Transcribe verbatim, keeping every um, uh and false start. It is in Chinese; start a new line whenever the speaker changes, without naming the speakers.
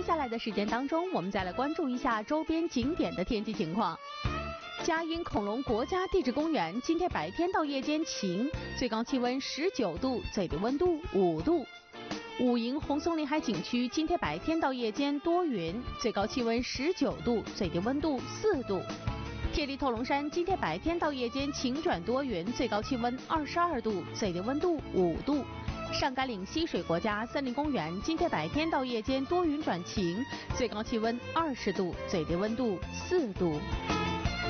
下来的时间当中，我们再来关注一下周边景点的天气情况。嘉荫恐龙国家地质公园今天白天到夜间晴，最高气温十九度，最低温度五度。武营红松林海景区今天白天到夜间多云，最高气温十九度，最低温度四度。天力透龙山今天白天到夜间晴转多云，最高气温二十二度，最低温度五度。上甘岭溪水国家森林公园今天白天到夜间多云转晴，最高气温二十度，最低温度四度。